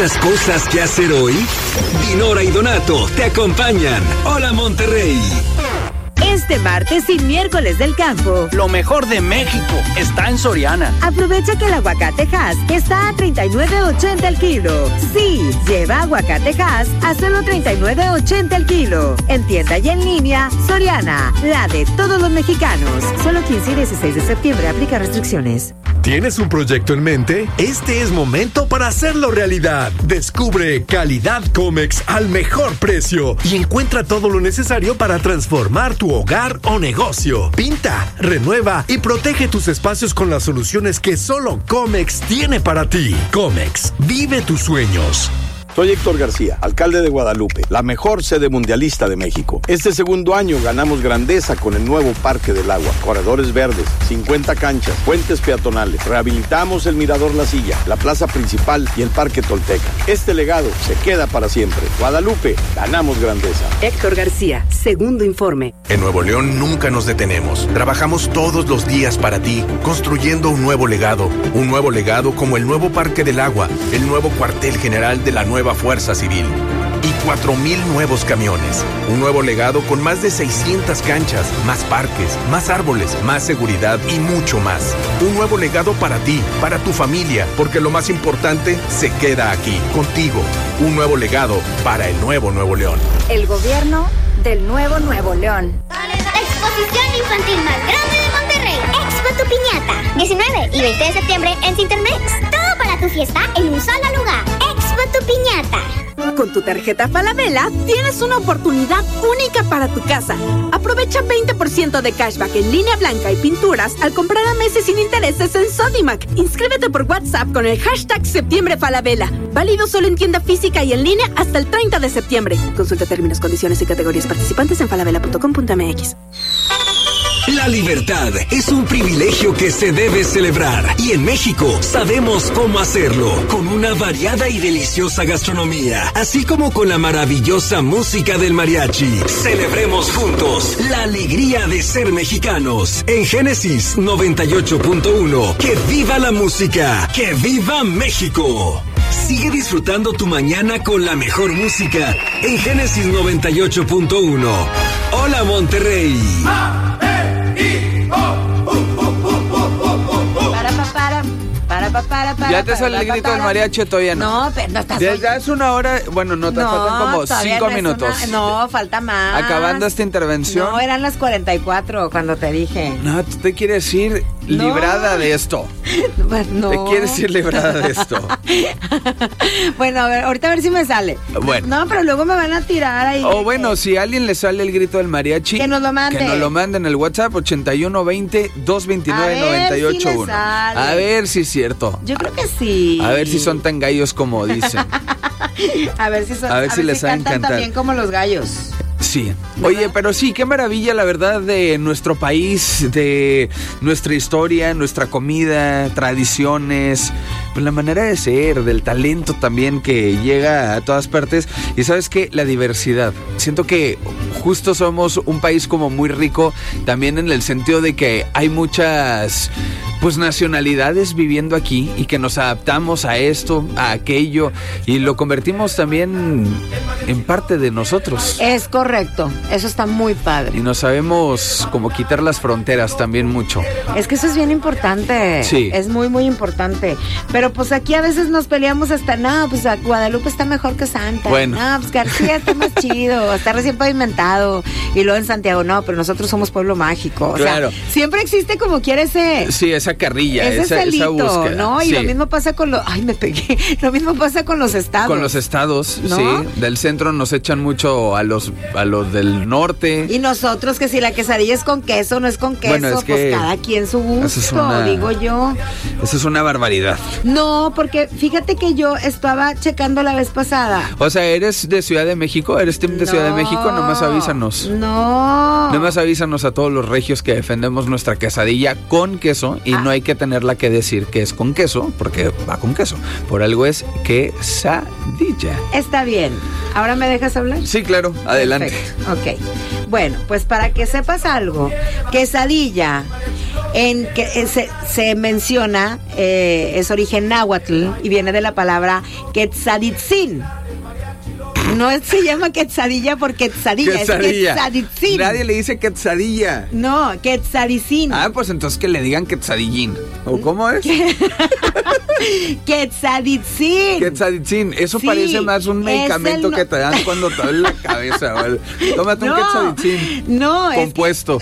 muchas cosas que hacer hoy? Dinora y Donato te acompañan. Hola Monterrey. Este martes y miércoles del campo, lo mejor de México está en Soriana. Aprovecha que el aguacate Hass está a $39.80 el kilo. Sí, lleva aguacate Hass a solo $39.80 el kilo. En tienda y en línea, Soriana, la de todos los mexicanos. Solo 15 y 16 de septiembre, aplica restricciones. ¿Tienes un proyecto en mente? Este es momento para hacerlo realidad. Descubre Calidad Comex al mejor precio y encuentra todo lo necesario para transformar tu hogar o negocio. Pinta, renueva y protege tus espacios con las soluciones que solo Comex tiene para ti. Comex, vive tus sueños. Soy Héctor García, alcalde de Guadalupe, la mejor sede mundialista de México. Este segundo año ganamos grandeza con el nuevo Parque del Agua, corredores verdes, 50 canchas, puentes peatonales, rehabilitamos el Mirador La Silla, la plaza principal y el Parque Tolteca. Este legado se queda para siempre. Guadalupe, ganamos grandeza. Héctor García, segundo informe. En Nuevo León nunca nos detenemos. Trabajamos todos los días para ti, construyendo un nuevo legado como el nuevo Parque del Agua, el nuevo cuartel general de la nueva Fuerza Civil y 4,000 nuevos camiones. Un nuevo legado con más de 600 canchas, más parques, más árboles, más seguridad y mucho más. Un nuevo legado para ti, para tu familia, porque lo más importante se queda aquí, contigo. Un nuevo legado para el nuevo Nuevo León. El gobierno del nuevo Nuevo León. La exposición infantil más grande de Monterrey. Expo Tu Piñata. 19 y 20 de septiembre en Cintermex. Todo para tu fiesta en un solo lugar. Expo Tu Piñata. Con tu tarjeta Falabella tienes una oportunidad única para tu casa. Aprovecha 20% de cashback en línea blanca y pinturas al comprar a meses sin intereses en Sodimac. Inscríbete por WhatsApp con el hashtag Septiembre Falabella. Válido solo en tienda física y en línea hasta el 30 de septiembre. Consulta términos, condiciones y categorías participantes en falabella.com.mx. La libertad es un privilegio que se debe celebrar y en México sabemos cómo hacerlo, con una variada y deliciosa gastronomía, así como con la maravillosa música del mariachi. Celebremos juntos la alegría de ser mexicanos. En Génesis 98.1, ¡que viva la música! ¡Que viva México! Sigue disfrutando tu mañana con la mejor música en Génesis 98.1. ¡Hola Monterrey! ¿Ya te sale el grito del mariachi o todavía no? No, pero no estás. Ya es una hora, bueno, no, te faltan como 5 minutos. No, falta más. Acabando esta intervención. No, eran las 44 cuando te dije. No, tú te quieres ir librada de esto. No. Te quieres ir librada de esto. Bueno, a ver, ahorita a ver si me sale. Bueno. No, pero luego me van a tirar ahí. O bueno, si a alguien le sale el grito del mariachi, que nos lo mande. Que nos lo manden el WhatsApp 8120-229-981. A ver si es cierto. Yo creo que sí. A ver si son tan gallos como dicen. A ver si les saben cantan cantar también como los gallos. Sí. Oye, pero sí, qué maravilla la verdad de nuestro país, de nuestra historia, nuestra comida, tradiciones, pues la manera de ser, del talento también que llega a todas partes. Y sabes qué, la diversidad. Siento que justo somos un país como muy rico, también en el sentido de que hay muchas pues nacionalidades viviendo aquí y que nos adaptamos a esto, a aquello y lo convertimos también en parte de nosotros. Es correcto, eso está muy padre. Y nos sabemos como quitar las fronteras también mucho. Es que eso es bien importante. Sí. Es muy, muy importante. Pero pues aquí a veces nos peleamos hasta, no, pues Guadalupe está mejor que Santa. Bueno. No, pues García está más chido, está recién pavimentado. Y luego en Santiago, no, pero nosotros somos pueblo mágico. O claro. sea, siempre existe como quiere ese... Sí, esa carrilla, esa búsqueda. ¿no? Y sí. lo mismo pasa con los... Ay, me pegué. Lo mismo pasa con los estados. Con los estados, ¿no? Sí. Del centro nos echan mucho a los del norte. Y nosotros que si la quesadilla es con queso, no es con queso, bueno, es que pues cada quien su gusto, digo yo. Eso es una barbaridad. No, porque fíjate que yo estaba checando la vez pasada. O sea, ¿eres de Ciudad de México? ¿Eres team de Ciudad de México? Nomás avísanos. No. Nomás avísanos a todos los regios que defendemos nuestra quesadilla con queso y no hay que tenerla que decir que es con queso, porque va con queso. Por algo es quesadilla. Está bien. ¿Ahora me dejas hablar? Sí, claro. Adelante. Perfecto. Ok. Bueno, pues para que sepas algo, quesadilla en que se menciona, es origen náhuatl y viene de la palabra Quetzaditzin. No se llama quetzadilla por quetzadilla, es quetzaditzin. Nadie le dice quetzadilla. No, quetzadicin. Ah, pues entonces que le digan quetzadillín. ¿O cómo es? Quetzaditzin. Quetzaditzin. Eso sí, parece más un medicamento que te dan cuando te duele la cabeza. ¿Vale? Tómate un quetzaditzin. No, compuesto.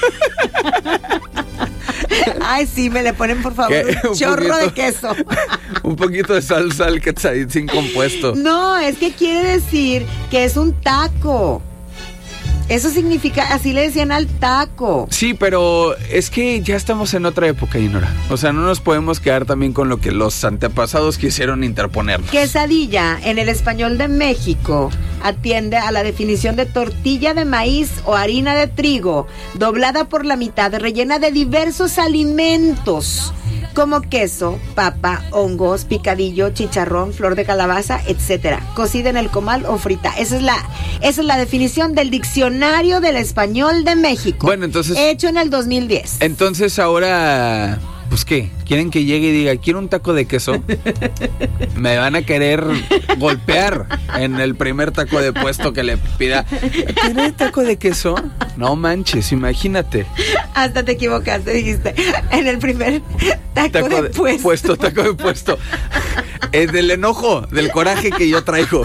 Ay, sí, me le ponen por favor un chorro de queso. Un poquito de salsa al quetzaditzin compuesto. No, es que quiere decir que es un taco. Eso significa, así le decían al taco. Sí, pero es que ya estamos en otra época, Dinora. O sea, no nos podemos quedar también con lo que los antepasados quisieron interponernos. Quesadilla, en el español de México, atiende a la definición de tortilla de maíz o harina de trigo, doblada por la mitad, rellena de diversos alimentos, como queso, papa, hongos, picadillo, chicharrón, flor de calabaza, etcétera. Cocida en el comal o frita. Esa es la definición del Diccionario del Español de México. Bueno, entonces, hecho en el 2010. Entonces ahora, pues ¿qué? ¿Quieren que llegue y diga, quiero un taco de queso? Me van a querer golpear en el primer taco de puesto que le pida. ¿Tiene taco de queso? No manches, imagínate. Hasta te equivocaste, dijiste. En el primer taco de puesto. Taco de puesto. Es del enojo, del coraje que yo traigo.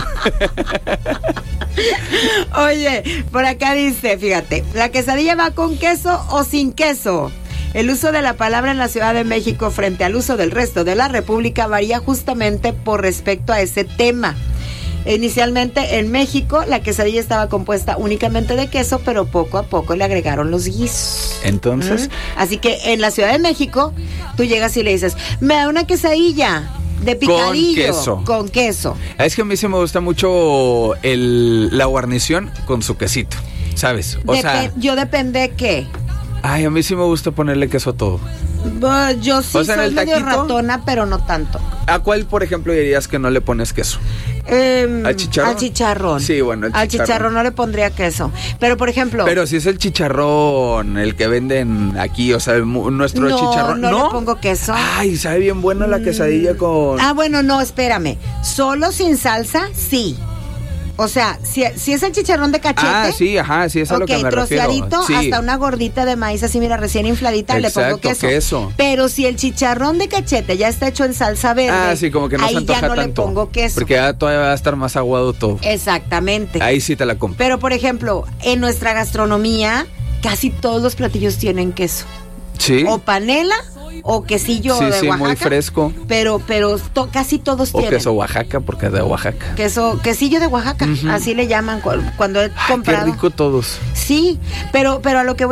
Oye, por acá dice, fíjate, ¿la quesadilla va con queso o sin queso? El uso de la palabra en la Ciudad de México frente al uso del resto de la República varía justamente por respecto a ese tema. Inicialmente en México la quesadilla estaba compuesta únicamente de queso, pero poco a poco le agregaron los guisos. Entonces, así que en la Ciudad de México tú llegas y le dices, me da una quesadilla de picadillo con queso. Es que a mí sí me gusta mucho la guarnición con su quesito, ¿sabes? Yo depende de qué. Ay, a mí sí me gusta ponerle queso a todo. Yo sí soy medio ratona, pero no tanto. ¿A cuál, por ejemplo, dirías que no le pones queso? ¿Al chicharrón? Al chicharrón. Sí, bueno, al chicharrón no le pondría queso. Pero, por ejemplo... Pero si es el chicharrón, el que venden aquí, o sea, nuestro chicharrón. No le pongo queso. Ay, sabe bien buena la quesadilla con... Ah, bueno, no, espérame. Solo sin salsa, sí. O sea, si es el chicharrón de cachete. Ah, sí, ajá, sí, es a lo que me refiero. Troceadito, sí. Hasta una gordita de maíz así, mira, recién infladita. Exacto, le pongo queso. Pero si el chicharrón de cachete ya está hecho en salsa verde. Ah, sí, como que no se antoja tanto. Ahí ya no le pongo queso. Porque ya todavía va a estar más aguado todo. Exactamente. Ahí sí te la compro. Pero, por ejemplo, en nuestra gastronomía, casi todos los platillos tienen queso. Sí. O panela o quesillo de Oaxaca. Sí, muy fresco. Pero casi todos tienen. O queso Oaxaca, porque es de Oaxaca. Quesillo de Oaxaca, así le llaman cuando he comprado. Qué rico todos. Sí, pero a lo que